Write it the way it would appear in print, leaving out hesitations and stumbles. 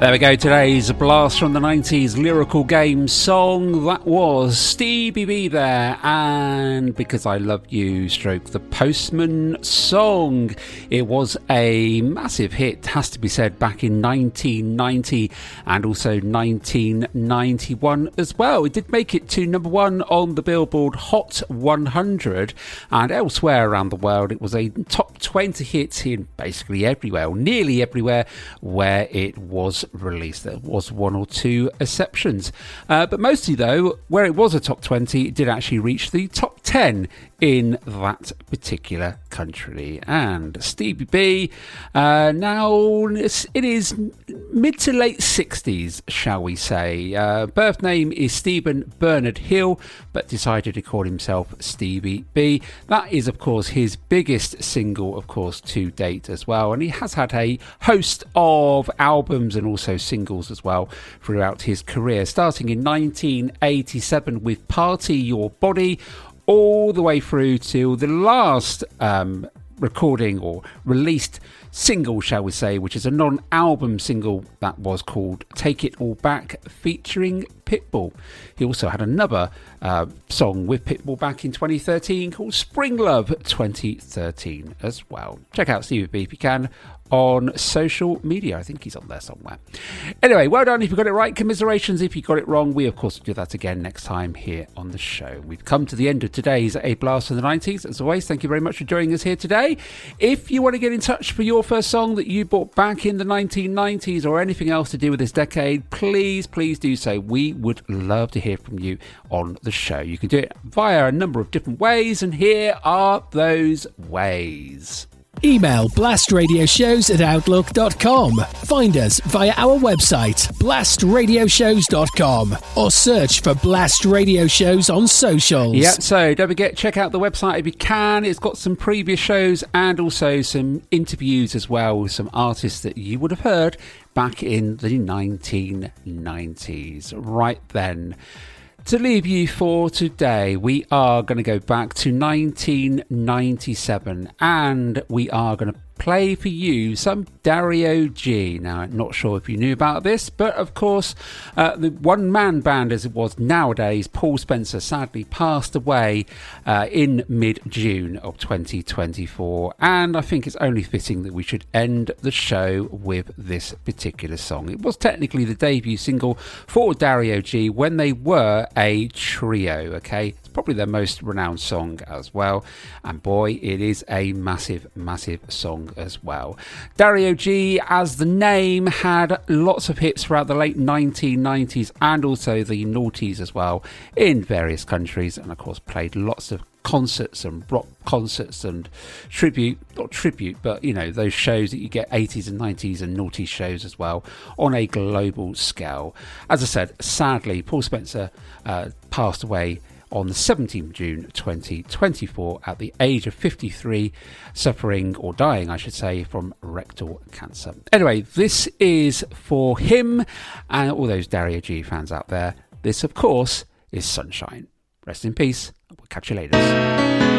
There we go, today's blast from the 90s lyrical game song. That was Stevie B there, and Because I Love You stroke the Postman song. It was a massive hit, has to be said, back in 1990 and also 1991 as well. It did make it to number one on the Billboard Hot 100, and elsewhere around the world it was a top 20 hit in basically everywhere, or nearly everywhere where it was released. There was one or two exceptions, but mostly though, where it was a top 20, it did actually reach the top 10 in that particular country. And Stevie B, now it is mid to late 60s, shall we say. Birth name is Stephen Bernard Hill, but decided to call himself Stevie B. That is, of course, his biggest single, of course, to date as well. And he has had a host of albums and also singles as well throughout his career, starting in 1987 with Party Your Body, all the way through to the last recording or released single, shall we say, which is a non-album single that was called Take It All Back, featuring Pitbull. He also had another song with Pitbull back in 2013 called Spring Love 2013 as well. Check out Stevie B if you can on social media. I think he's on there somewhere. Anyway, well done if you got it right. Commiserations if you got it wrong. We, of course, will do that again next time here on the show. We've come to the end of today's A Blast from the 90s. As always, thank you very much for joining us here today. If you want to get in touch for your first song that you bought back in the 1990s or anything else to do with this decade, please do so. We would love to hear from you on the show. You can do it via a number of different ways, and here are those ways. Email blastradioshows@outlook.com. Find us via our website, blastradioshows.com, or search for Blast Radio Shows on socials. Yeah, so don't forget, check out the website if you can. It's got some previous shows and also some interviews as well with some artists that you would have heard back in the 1990s. Right then, to leave you for today, we are going to go back to 1997 and we are going to play for you some Dario G. Now, I'm not sure if you knew about this, but of course, the one-man band as it was nowadays, Paul Spencer, sadly passed away in mid-June of 2024. And I think it's only fitting that we should end the show with this particular song. It was technically the debut single for Dario G when they were a trio, okay? Probably their most renowned song as well, and boy, it is a massive song as well. Dario G, as the name, had lots of hits throughout the late 1990s and also the noughties as well in various countries, and of course played lots of concerts and rock concerts and not tribute, but you know, those shows that you get 80s and 90s and naughty shows as well on a global scale. As I said, sadly, Paul Spencer passed away on the 17th of June 2024 at the age of 53, suffering, or dying I should say, from rectal cancer. Anyway, this is for him and all those Dario G fans out there. This, of course, is Sunshine. Rest in peace. We'll catch you later.